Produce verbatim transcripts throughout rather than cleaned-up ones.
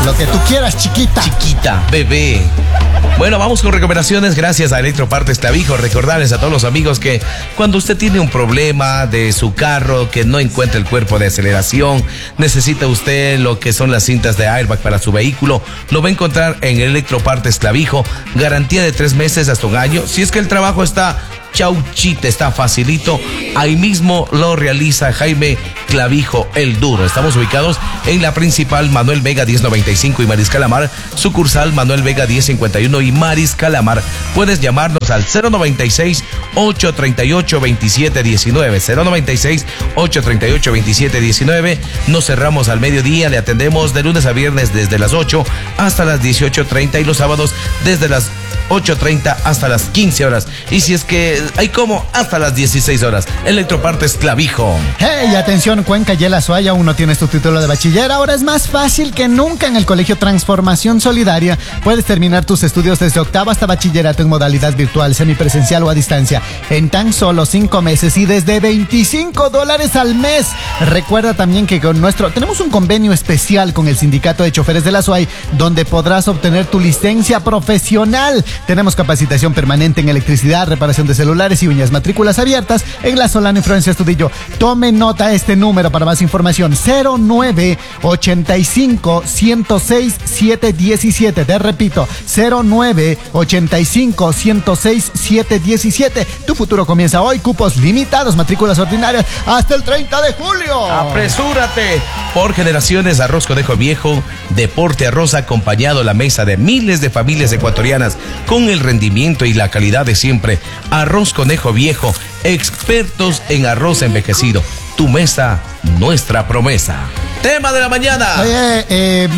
lo que tú quieras, chiquita. Chiquita, bebé. Bueno, vamos con recomendaciones gracias a Electropartes Clavijo. Recordarles a todos los amigos que cuando usted tiene un problema de su carro, que no encuentra el cuerpo de aceleración, necesita usted lo que son las cintas de airbag para su vehículo, lo va a encontrar en Electropartes Clavijo. Garantía de tres meses hasta un año. Si es que el trabajo está chauchita, está facilito, ahí mismo lo realiza Jaime Clavijo el Duro. Estamos ubicados en la principal Manuel Vega diez noventa y cinco y Mariscal Amar, sucursal Manuel Vega diez cincuenta y uno y Mariscal Amar. Puedes llamarnos al cero noventa y seis, ocho treinta y ocho, veintisiete diecinueve, cero noventa y seis, ocho treinta y ocho, veintisiete diecinueve. Nos cerramos al mediodía, le atendemos de lunes a viernes desde las ocho hasta las dieciocho treinta y los sábados desde las ocho treinta hasta las quince horas. Y si es que hay como hasta las dieciséis horas. Electropartes Clavijo. Hey, atención, Cuenca y el Azuay, aún no tienes tu título de bachiller. Ahora es más fácil que nunca en el Colegio Transformación Solidaria. Puedes terminar tus estudios desde octavo hasta bachillerato en modalidad virtual, semipresencial o a distancia, en tan solo cinco meses y desde veinticinco dólares al mes. Recuerda también que con nuestro tenemos un convenio especial con el Sindicato de Choferes del Azuay, donde podrás obtener tu licencia profesional. Tenemos capacitación permanente en electricidad, reparación de celulares y uñas, matrículas abiertas en la Solano Influencia Estudillo. Tome nota este número para más información: cero nueve ochenta y cinco, ciento seis, siete diecisiete. Te repito, cero nueve ochenta y cinco, ciento seis, siete diecisiete. Tu futuro comienza hoy. Cupos limitados, matrículas ordinarias hasta el treinta de julio. ¡Apresúrate! Por generaciones, Arroz Conejo Viejo, Deporte Arroz ha acompañado la mesa de miles de familias ecuatorianas con el rendimiento y la calidad de siempre. Arroz Conejo Viejo, expertos en arroz envejecido. Tu mesa, nuestra promesa. Tema de la mañana. Oye, eh,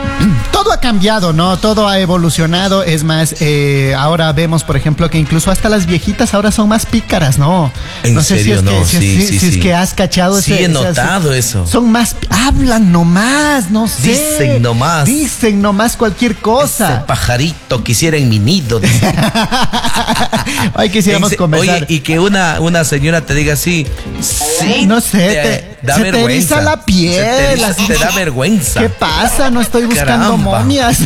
todo ha cambiado, ¿no? Todo ha evolucionado. Es más, eh, ahora vemos, por ejemplo, que incluso hasta las viejitas ahora son más pícaras, ¿no? ¿En no sé serio? si es No, que, si, sí, si, sí, si sí. es que has cachado. Sí, ese, he notado ese, eso. Son más, hablan nomás, no sé. Dicen nomás. Dicen nomás cualquier cosa. Ese pajarito quisiera en mi nido. Ay, quisiéramos conversar. Oye, y que una, una señora te diga así, sí, no sé, te, te, da se vergüenza. te eriza la piel. Se te, eriza, así. te da vergüenza. ¿Qué pasa? No estoy buscando Caramba. momias.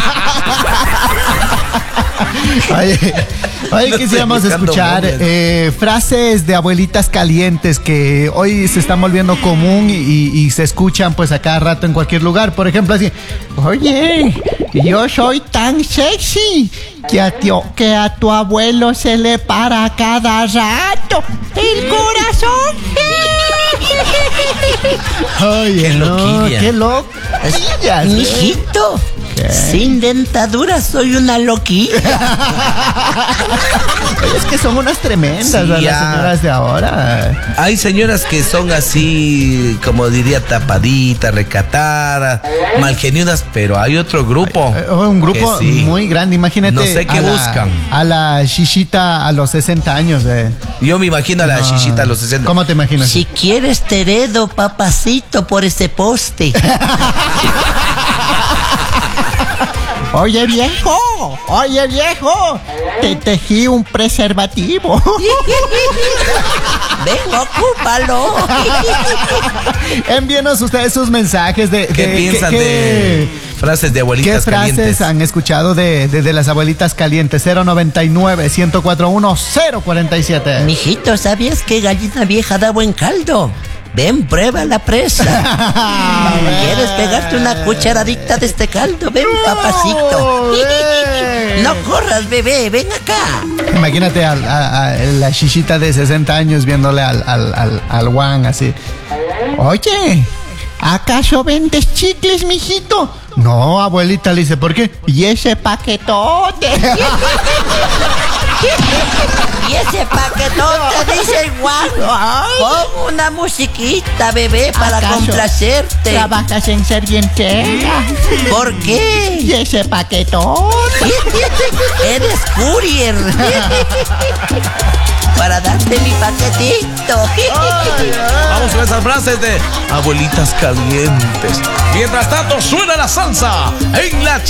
Oye, oye No quisiéramos estoy buscando escuchar eh, frases de abuelitas calientes que hoy se están volviendo común y, y, y se escuchan pues a cada rato en cualquier lugar. Por ejemplo, así: oye, yo soy tan sexy que a, tío, que a tu abuelo se le para cada rato el corazón. Oye, Qué no, loquilla. qué loquilla. Mijito, ¿Qué? sin dentadura soy una loquilla. Oye, es que son unas tremendas, Sí, ¿no? ya. Las señoras de ahora. Hay señoras que son así, como diría, tapaditas, recatadas, malgeniudas, pero hay otro grupo. Eh, Un grupo que sí. muy grande, imagínate. No sé qué a la- buscan. A la shishita a los sesenta años. Eh. Yo me imagino a la No. chichita a los sesenta. ¿Cómo te imaginas? Si quieres te heredo, papacito, por ese poste. Oye, viejo, oye, viejo, te tejí un preservativo. Ven, ocúpalo. Envíenos ustedes sus mensajes de... ¿Qué de- piensan que- de frases de ¿Qué abuelitas frases calientes? han escuchado de, de, de las abuelitas calientes? cero noventa y nueve, ciento cuatro uno, cero cuarenta y siete. Mijito, ¿sabías que gallina vieja da buen caldo? Ven, prueba la presa. ¿Quieres pegarte una cucharadita de este caldo? Ven, papacito. ven. No corras, bebé, ven acá. Imagínate a, a- a la chichita de sesenta años viéndole al, al, al, al Juan así. Oye, ¿acaso vendes chicles, mijito? No, abuelita, le dice, ¿por qué? Y ese paquetote. Y ese paquetón te dice el guapo. Pon una musiquita, bebé, para ¿Acaso complacerte. ¿Trabajas en Servientera? ¿Por qué? Y ese paquetote. Eres courier. Para darte mi paquetito. Vamos con esas frases de abuelitas calientes. Mientras tanto, suena la salsa en la